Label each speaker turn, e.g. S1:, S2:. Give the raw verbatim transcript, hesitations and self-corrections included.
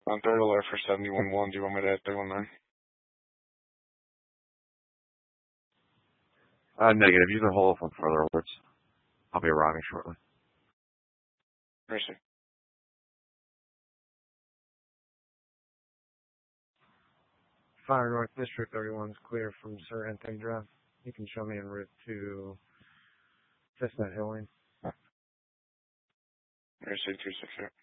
S1: On third alert for seventy-one one, do you want me to add three one nine?
S2: Uh, negative. Use the holophone for further alerts. I'll be arriving shortly.
S1: Mercy.
S3: Fire North District thirty-one is clear from Sir Anteg Drive. You can show me en route to Chestnut Hill Lane.
S1: Mercy, two six zero.